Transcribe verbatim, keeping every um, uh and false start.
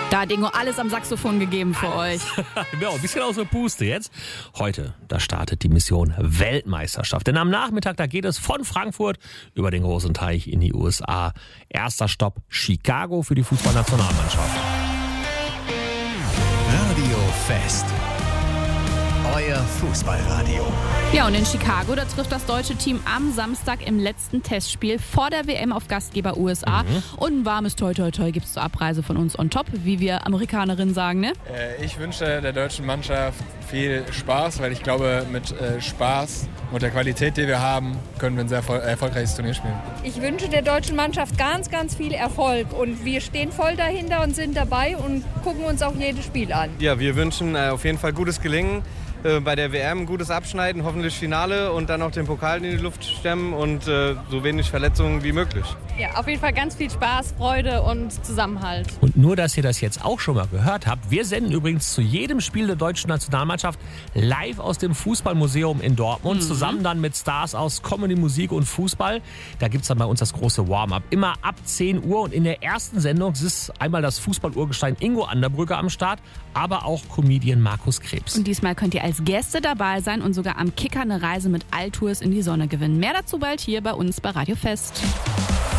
Da hat Ingo alles am Saxophon gegeben für euch. Ja, ein bisschen aus der Puste jetzt. Heute, da startet die Mission Weltmeisterschaft. Denn am Nachmittag, da geht es von Frankfurt über den großen Teich in die U S A. Erster Stopp Chicago für die Fußballnationalmannschaft. Radio Fest. Euer Fußballradio. Ja, und in Chicago, da trifft das deutsche Team am Samstag im letzten Testspiel vor der W M auf Gastgeber U S A. Mhm. Und ein warmes Toi Toi Toi gibt es zur Abreise von uns on top, wie wir Amerikanerinnen sagen, ne? Äh, ich wünsche der deutschen Mannschaft viel Spaß, weil ich glaube, mit äh, Spaß und der Qualität, die wir haben, können wir ein sehr erfol- erfolgreiches Turnier spielen. Ich wünsche der deutschen Mannschaft ganz, ganz viel Erfolg. Und wir stehen voll dahinter und sind dabei und gucken uns auch jedes Spiel an. Ja, wir wünschen äh, auf jeden Fall gutes Gelingen. Bei der W M ein gutes Abschneiden, hoffentlich Finale und dann noch den Pokal in die Luft stemmen und äh, so wenig Verletzungen wie möglich. Ja, auf jeden Fall ganz viel Spaß, Freude und Zusammenhalt. Und nur, dass ihr das jetzt auch schon mal gehört habt, wir senden übrigens zu jedem Spiel der deutschen Nationalmannschaft live aus dem Fußballmuseum in Dortmund, mhm. zusammen dann mit Stars aus Comedy, Musik und Fußball. Da gibt es dann bei uns das große Warm-up, immer ab zehn Uhr. Und in der ersten Sendung ist einmal das Fußball-Urgestein Ingo Anderbrügge am Start, aber auch Comedian Markus Krebs. Und diesmal könnt ihr als Gäste dabei sein und sogar am Kicker eine Reise mit Alltours in die Sonne gewinnen. Mehr dazu bald hier bei uns bei Radio Fest.